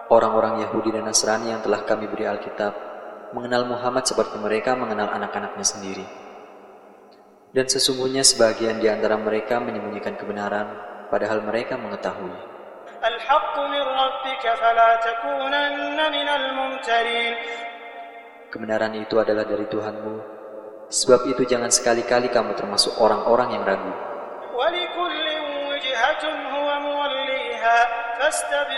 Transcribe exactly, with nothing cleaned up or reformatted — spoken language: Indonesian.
Orang-orang Yahudi dan Nasrani yang telah kami beri Alkitab mengenal Muhammad seperti mereka mengenal anak-anaknya sendiri. Dan sesungguhnya sebagian di antara mereka menyembunyikan kebenaran, padahal mereka mengetahui. Kebenaran itu adalah dari Tuhanmu, sebab itu jangan sekali-kali kamu termasuk orang-orang yang ragu.